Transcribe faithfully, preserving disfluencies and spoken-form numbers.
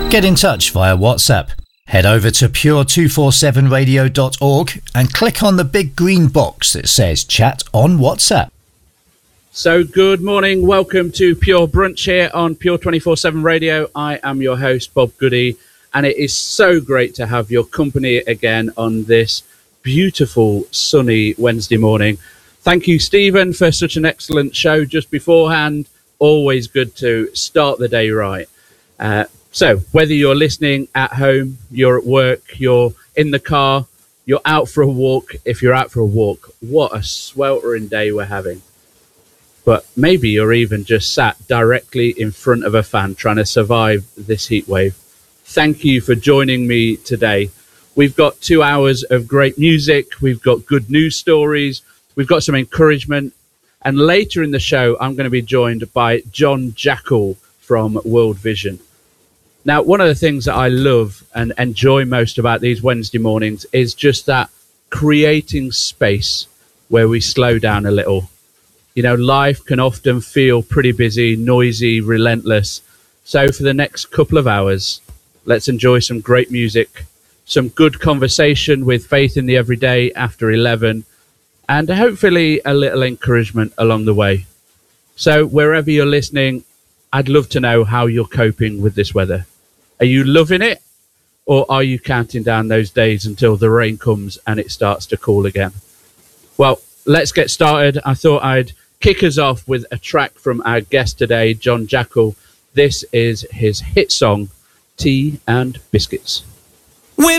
Get in touch via WhatsApp. Head over to pure two forty-seven radio dot org and click on the big green box that says Chat on WhatsApp. So good morning, welcome to Pure Brunch here on Pure twenty-four seven Radio. I am your host, Bob Goody, and it is so great to have your company again on this beautiful sunny Wednesday morning. Thank you, Stephen, for such an excellent show just beforehand. Always good to start the day right. Uh, so whether you're listening at home, you're at work, you're in the car, you're out for a walk. If you're out for a walk, what a sweltering day we're having. But maybe you're even just sat directly in front of a fan trying to survive this heat wave. Thank you for joining me today. We've got two hours of great music. We've got good news stories. We've got some encouragement. And later in the show, I'm going to be joined by John Jackal from World Vision. Now, one of the things that I love and enjoy most about these Wednesday mornings is just that creating space where we slow down a little. You know, life can often feel pretty busy, noisy, relentless. So for the next couple of hours, let's enjoy some great music, some good conversation with Faith in the Everyday after eleven, and hopefully a little encouragement along the way. So wherever you're listening, I'd love to know how you're coping with this weather. Are you loving it, or are you counting down those days until the rain comes and it starts to cool again? Well, let's get started. I thought I'd kick us off with a track from our guest today, John Jackal. This is his hit song, Tea and Biscuits.